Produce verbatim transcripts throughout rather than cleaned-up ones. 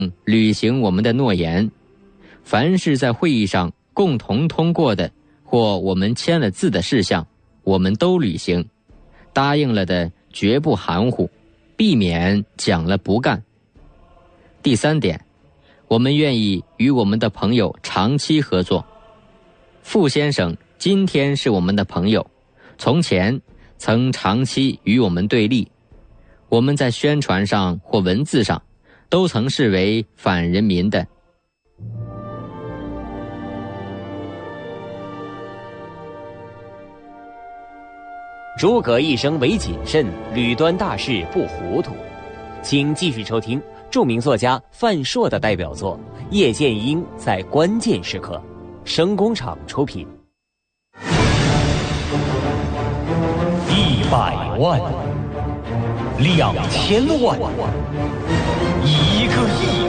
履行我们的诺言。凡是在会议上共同通过的或我们签了字的事项，我们都履行。答应了的绝不含糊，避免讲了不干。第三点，我们愿意与我们的朋友长期合作。傅先生今天是我们的朋友，从前曾长期与我们对立，我们在宣传上或文字上都曾视为反人民的。 诸葛一生唯谨慎，屡端大事不糊涂。请继续收听著名作家范硕的代表作《叶剑英在关键时刻》，声工厂出品。 一百万，两千万，一个亿。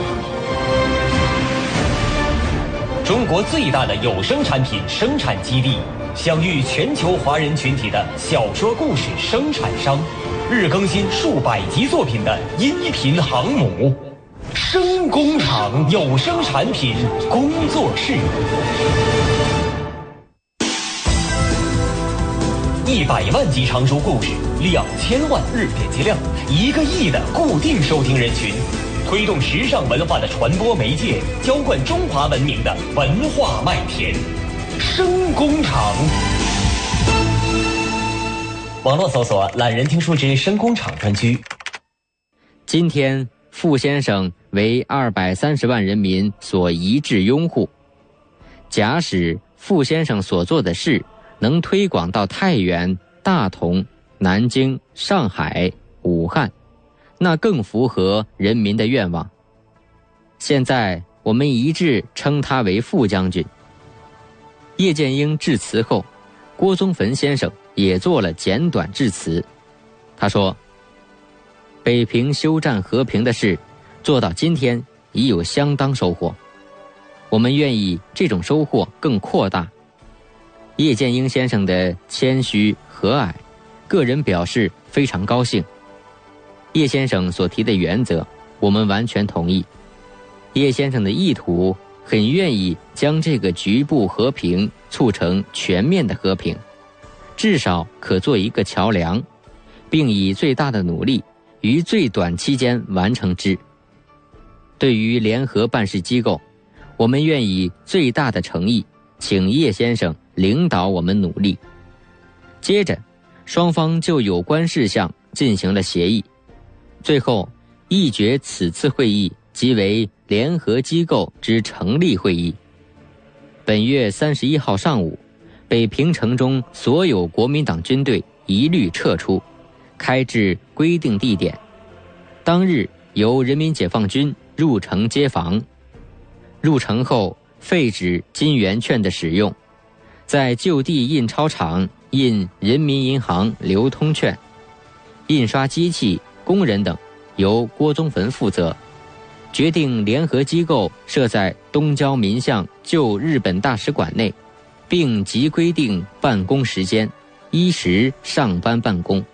中国最大的有声产品生产基地，享誉全球华人群体的小说故事生产商，日更新数百集作品的音频航母，声工厂有声产品工作室。一百万集长书故事，两千万日点击量，一个亿的固定收听人群，推动时尚文化的传播媒介，浇灌中华文明的文化麦田。声工厂，网络搜索“懒人听书之声工厂”专区。 今天傅先生为二百三十万人民所一致拥护。假使傅先生所做的事能推广到太原、大同、南京、上海、武汉，那更符合人民的愿望。现在我们一致称他为傅将军。叶剑英致辞后，郭宗汾先生也做了简短致辞。他说，北平休战和平的事做到今天已有相当收获，我们愿意这种收获更扩大。叶剑英先生的谦虚和蔼，个人表示非常高兴。叶先生所提的原则，我们完全同意。叶先生的意图很愿意将这个局部和平促成全面的和平，至少可做一个桥梁，并以最大的努力于最短期间完成之。对于联合办事机构，我们愿以最大的诚意请叶先生领导我们努力。接着双方就有关事项进行了协议，最后议决此次会议即为联合机构之成立会议。本月三十一号上午，北平城中所有国民党军队一律撤出，开至规定地点。当日由人民解放军入城接防。入城后废止金圆券的使用，在就地印钞厂印人民银行流通券，印刷机器、工人等由郭宗汾负责。决定联合机构设在东郊民巷旧日本大使馆内，并即规定办公时间，依时上班办公。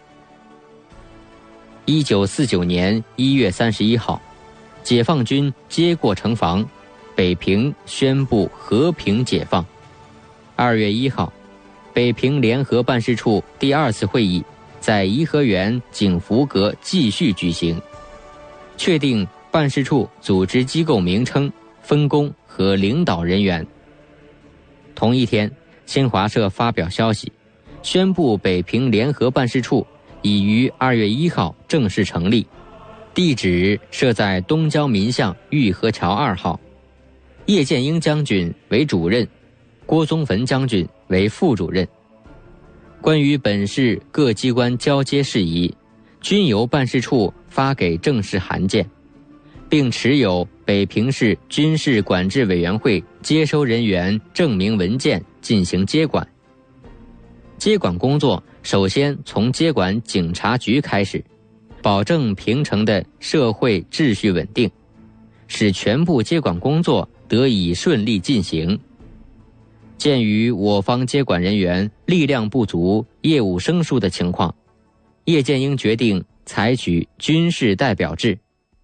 一九四九年一月三十一号，解放军接过城防，北平宣布和平解放。二月一号，北平联合办事处第二次会议在颐和园景福阁继续举行，确定办事处组织机构名称、分工和领导人员。同一天，新华社发表消息，宣布北平联合办事处已于二月一号正式成立，地址设在东郊民巷玉河桥二号，叶剑英将军为主任，郭宗汾将军为副主任。关于本市各机关交接事宜，均由办事处发给正式函件，并持有北平市军事管制委员会接收人员证明文件进行接管。接管工作首先从接管警察局开始，保证平城的社会秩序稳定，使全部接管工作得以顺利进行。鉴于我方接管人员力量不足、业务生疏的情况，叶剑英决定采取军事代表制，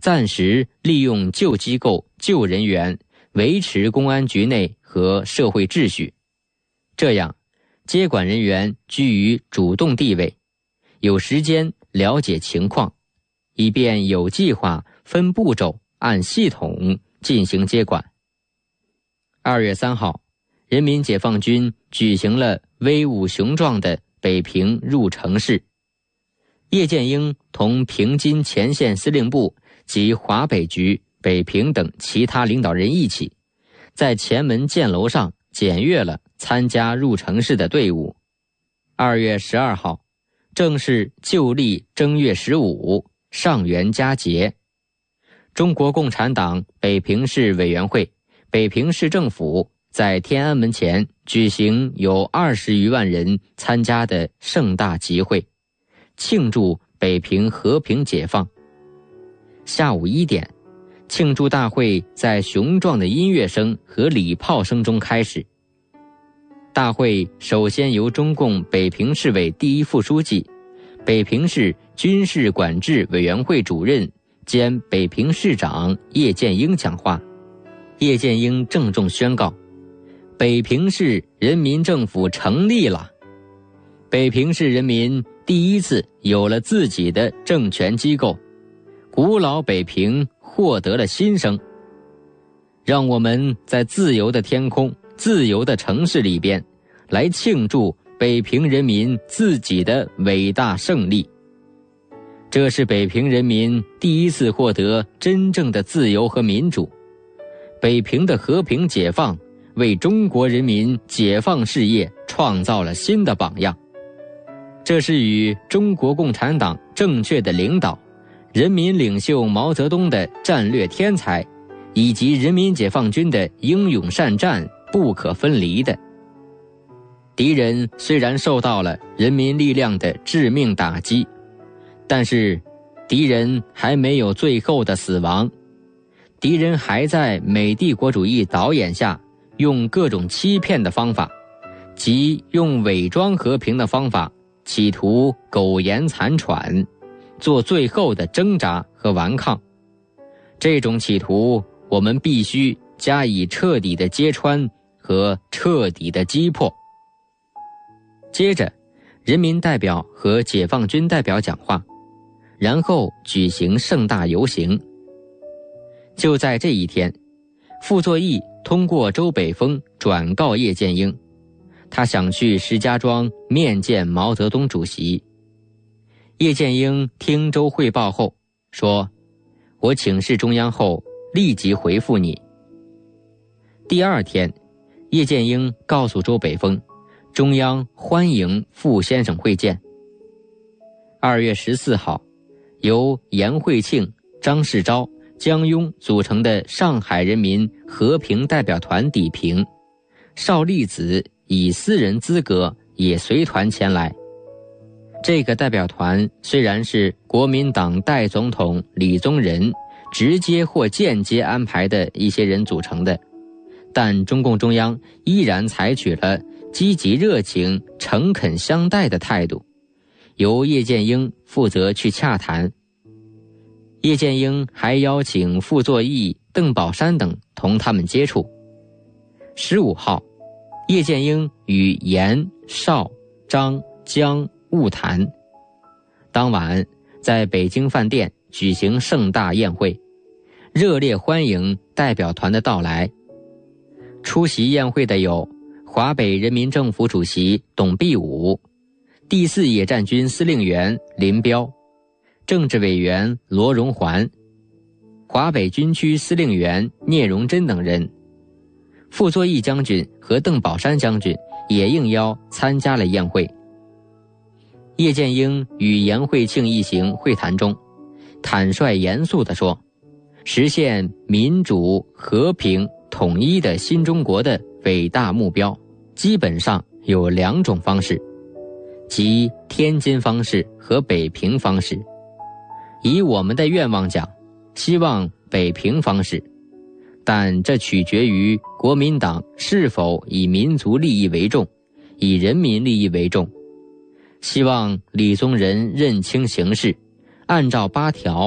暂时利用旧机构、旧人员维持公安局内和社会秩序，这样接管人员居于主动地位，有时间了解情况，以便有计划、分步骤、按系统进行接管。二月三号，人民解放军举行了威武雄壮的北平入城式。叶剑英同平津前线司令部及华北局、北平等其他领导人一起，在前门箭楼上检阅了参加入城式的队伍。二月十二号，正是旧历正月十五，上元佳节。中国共产党北平市委员会、北平市政府在天安门前举行有二十余万人参加的盛大集会，庆祝北平和平解放。下午一点，庆祝大会在雄壮的音乐声和礼炮声中开始。大会首先由中共北平市委第一副书记、北平市军事管制委员会主任兼北平市长叶剑英讲话。叶剑英郑重宣告，北平市人民政府成立了，北平市人民第一次有了自己的政权机构，古老北平获得了新生。让我们在自由的天空、自由的城市里边，来庆祝北平人民自己的伟大胜利。这是北平人民第一次获得真正的自由和民主。北平的和平解放为中国人民解放事业创造了新的榜样。这是与中国共产党正确的领导、人民领袖毛泽东的战略天才以及人民解放军的英勇善战不可分离的。敌人虽然受到了人民力量的致命打击，但是敌人还没有最后的死亡，敌人还在美帝国主义导演下用各种欺骗的方法，即用伪装和平的方法，企图苟延残喘，做最后的挣扎和顽抗。这种企图我们必须加以彻底的揭穿和彻底的击破。接着，人民代表和解放军代表讲话，然后举行盛大游行。就在这一天，傅作义通过周北峰转告叶剑英，他想去石家庄面见毛泽东主席。叶剑英听周汇报后说，我请示中央后立即回复你。第二天，叶剑英告诉周北峰，中央欢迎傅先生会见。二月十四号，由严惠庆、张世钊、江庸组成的上海人民和平代表团抵平，邵力子以私人资格也随团前来。这个代表团虽然是国民党代总统李宗仁直接或间接安排的一些人组成的，但中共中央依然采取了积极热情、诚恳相待的态度，由叶剑英负责去洽谈。叶剑英还邀请傅作义、邓宝山等同他们接触。十五号，叶剑英与严、邵、张、江晤谈。当晚，在北京饭店举行盛大宴会，热烈欢迎代表团的到来。出席宴会的有华北人民政府主席董必武、第四野战军司令员林彪、政治委员罗荣桓、华北军区司令员聂荣臻等人。傅作义将军和邓宝山将军也应邀参加了宴会。叶剑英与严惠庆一行会谈中，坦率严肃地说，实现民主、和平、统一的新中国的伟大目标，基本上有两种方式，即天津方式和北平方式。以我们的愿望讲，希望北平方式，但这取决于国民党是否以民族利益为重，以人民利益为重。希望李宗仁认清形势，按照八条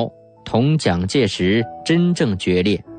同蒋介石真正决裂。